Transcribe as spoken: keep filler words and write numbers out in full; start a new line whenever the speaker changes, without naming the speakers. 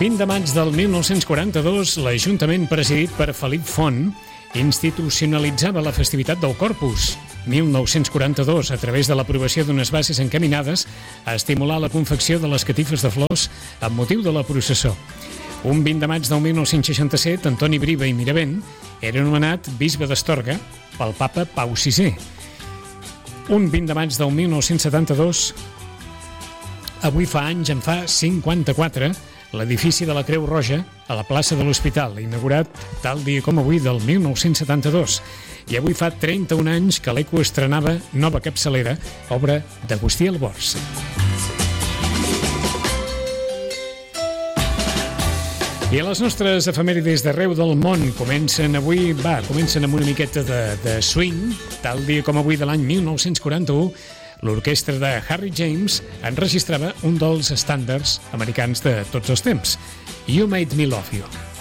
vint de maig del mil nou-cents quaranta-dos, l'Ajuntament presidit per Felip Font institucionalitzava la festivitat del Corpus. mil nou-cents quaranta-dos, a través de l'aprovació d'unes bases encaminades a estimular la confecció de les catifes de flors amb motiu de la processó. Un vint de maig del mil nou-cents seixanta-set, Antoni Briba i Miravent era nomenat bisbe d'Astorga pel papa Pau sisè. Un vint de maig del mil nou-cents setanta-dos, avui fa anys, en fa cinquanta-quatre, l'edifici de la Creu Roja a la plaça de l'Hospital, inaugurat tal dia com avui del mil nou-cents setanta-dos. I avui fa trenta-un anys que l'Eco estrenava nova capçalera, obra d'Agustí Albors. I a les nostres efemèrides d'arreu del món comencen avui, va, comencen amb una miqueta de, de swing. Tal dia com avui de l'any mil nou-cents quaranta-u, l'orquestra de Harry James enregistrava un dels estàndards americans de tots els temps, You Made Me Love You.